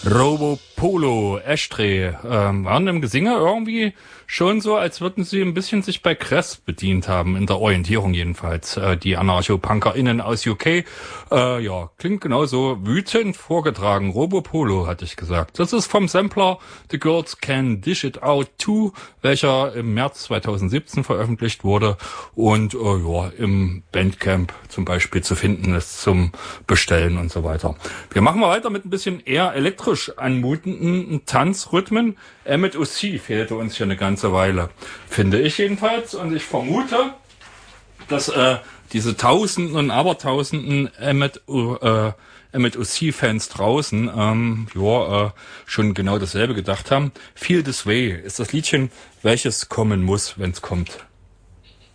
Robo Polo, Ashtray, waren im Gesinge irgendwie schon so, als würden sie ein bisschen sich bei Kress bedient haben, in der Orientierung jedenfalls. Die AnarchopunkerInnen aus UK, klingt genauso wütend vorgetragen. Robo Polo, hatte ich gesagt. Das ist vom Sampler The Girls Can Dish It Out 2, welcher im März 2017 veröffentlicht wurde und im Bandcamp zum Beispiel zu finden ist zum Bestellen und so weiter. Wir machen mal weiter mit ein bisschen eher elektrisch anmutenden Tanzrhythmen. Emmett O.C. fehlte uns hier eine ganze Weile, finde ich jedenfalls. Und ich vermute, dass diese Tausenden und Abertausenden Emmett O.C.-Fans draußen schon genau dasselbe gedacht haben. Feel This Way ist das Liedchen, welches kommen muss, wenn es kommt.